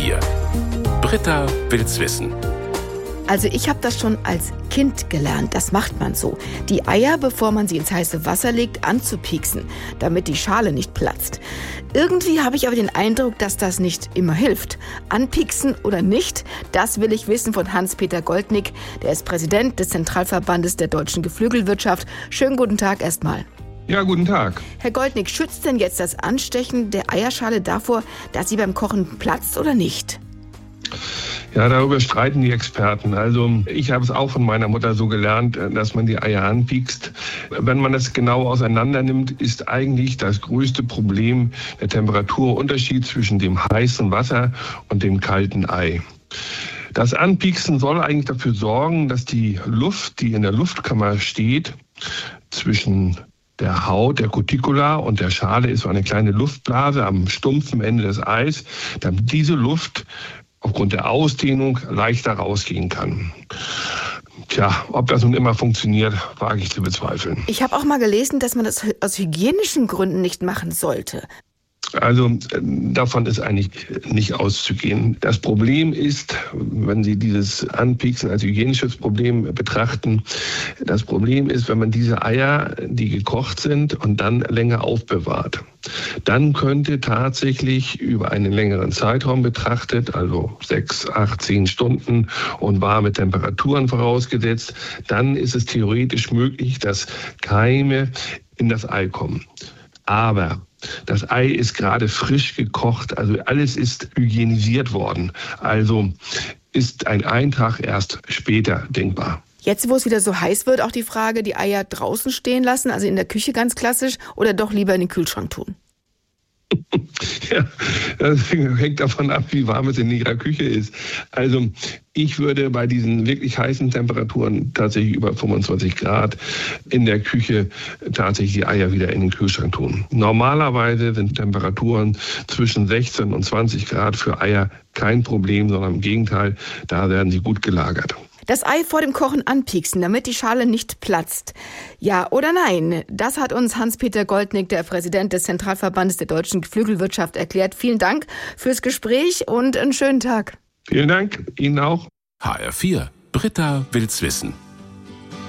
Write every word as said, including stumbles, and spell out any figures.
vier. Britta will's wissen. Also ich habe das schon als Kind gelernt, das macht man so. Die Eier, bevor man sie ins heiße Wasser legt, anzupieksen, damit die Schale nicht platzt. Irgendwie habe ich aber den Eindruck, dass das nicht immer hilft. Anpieksen oder nicht, das will ich wissen von Hans-Peter Goldnick. Der ist Präsident des Zentralverbandes der deutschen Geflügelwirtschaft. Schönen guten Tag erstmal. Ja, guten Tag. Herr Goldnick, schützt denn jetzt das Anstechen der Eierschale davor, dass sie beim Kochen platzt oder nicht? Ja, darüber streiten die Experten. Also ich habe es auch von meiner Mutter so gelernt, dass man die Eier anpiekst. Wenn man das genau auseinander nimmt, ist eigentlich das größte Problem der Temperaturunterschied zwischen dem heißen Wasser und dem kalten Ei. Das Anpieksen soll eigentlich dafür sorgen, dass die Luft, die in der Luftkammer steht, zwischen der Haut, der Cuticula und der Schale ist so eine kleine Luftblase am stumpfen Ende des Eis, damit diese Luft aufgrund der Ausdehnung leichter rausgehen kann. Tja, ob das nun immer funktioniert, wage ich zu bezweifeln. Ich habe auch mal gelesen, dass man das aus hygienischen Gründen nicht machen sollte. Also davon ist eigentlich nicht auszugehen. Das Problem ist, wenn Sie dieses Anpieksen als hygienisches Problem betrachten, das Problem ist, wenn man diese Eier, die gekocht sind und dann länger aufbewahrt, dann könnte tatsächlich über einen längeren Zeitraum betrachtet, also sechs, acht, zehn Stunden und warme Temperaturen vorausgesetzt, dann ist es theoretisch möglich, dass Keime in das Ei kommen. Aber das Ei ist gerade frisch gekocht, also alles ist hygienisiert worden. Also ist ein Eintrag erst später denkbar. Jetzt, wo es wieder so heiß wird, auch die Frage, die Eier draußen stehen lassen, also in der Küche ganz klassisch, oder doch lieber in den Kühlschrank tun? Ja, das hängt davon ab, wie warm es in Ihrer Küche ist. Also ich würde bei diesen wirklich heißen Temperaturen, tatsächlich über fünfundzwanzig Grad, in der Küche tatsächlich die Eier wieder in den Kühlschrank tun. Normalerweise sind Temperaturen zwischen sechzehn und zwanzig Grad für Eier kein Problem, sondern im Gegenteil, da werden sie gut gelagert. Das Ei vor dem Kochen anpieksen, damit die Schale nicht platzt. Ja oder nein? Das hat uns Hans-Peter Goldnick, der Präsident des Zentralverbandes der deutschen Geflügelwirtschaft, erklärt. Vielen Dank fürs Gespräch und einen schönen Tag. Vielen Dank, Ihnen auch. H R vier. Britta will's wissen.